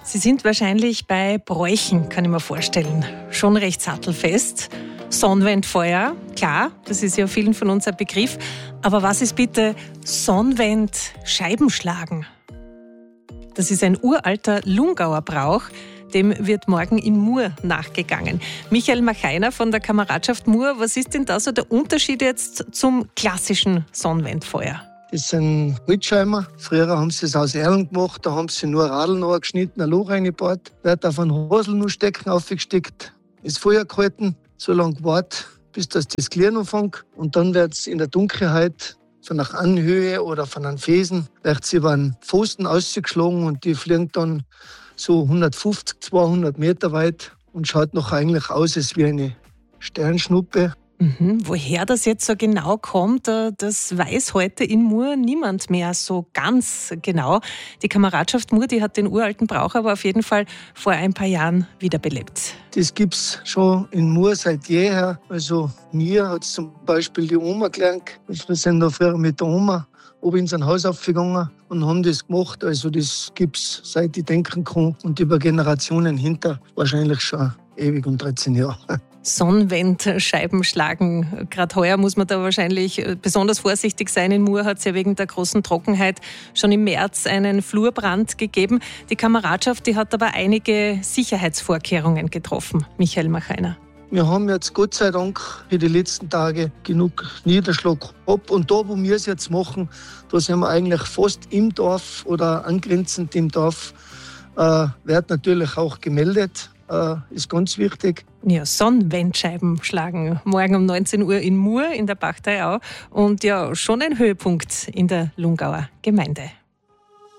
Sie sind wahrscheinlich bei Bräuchen, kann ich mir vorstellen. Schon recht sattelfest. Sonnwendfeuer, klar, das ist ja vielen von uns ein Begriff. Aber was ist bitte Sonnwendscheibenschlagen? Das ist ein uralter Lungauer Brauch. Dem wird morgen in Mur nachgegangen. Michael Machainer von der Kameradschaft Mur, was ist denn da so der Unterschied jetzt zum klassischen Sonnwendfeuer? Das sind Holzscheimer. Früher haben sie es aus Erlen gemacht, da haben sie nur Radeln geschnitten, ein Loch reingebaut, wird auf einen Haselnussstecken aufgesteckt, ist Feuer gehalten, so lange gewartet, bis das Klirren anfängt. Und dann wird es in der Dunkelheit von einer Anhöhe oder von einem Felsen, wird sie über einen Pfosten ausgeschlagen und die fliegen dann so 150, 200 Meter weit und schaut noch eigentlich aus, als wie eine Sternschnuppe. Woher das jetzt so genau kommt, das weiß heute in Mur niemand mehr so ganz genau. Die Kameradschaft Mur, die hat den uralten Brauch aber auf jeden Fall vor ein paar Jahren wiederbelebt. Das gibt es schon in Mur seit jeher. Also mir hat es zum Beispiel die Oma gelernt. Wir sind da früher mit der Oma oben in sein Haus aufgegangen und haben das gemacht. Also das gibt es seit ich denken kann und über Generationen hinter wahrscheinlich schon ewig und 13 Jahre. Sonnwendscheiben schlagen. Gerade heuer muss man da wahrscheinlich besonders vorsichtig sein. In Mur hat es ja wegen der großen Trockenheit schon im März einen Flurbrand gegeben. Die Kameradschaft, die hat aber einige Sicherheitsvorkehrungen getroffen. Michael Machainer. Wir haben jetzt Gott sei Dank für die letzten Tage genug Niederschlag gehabt. Und da, wo wir es jetzt machen, da sind wir eigentlich fast im Dorf oder angrenzend im Dorf. Wird natürlich auch gemeldet. Ist ganz wichtig. Ja, Sonnwendscheiben schlagen morgen um 19 Uhr in Mur in der Bachtallau und ja, schon ein Höhepunkt in der Lungauer Gemeinde.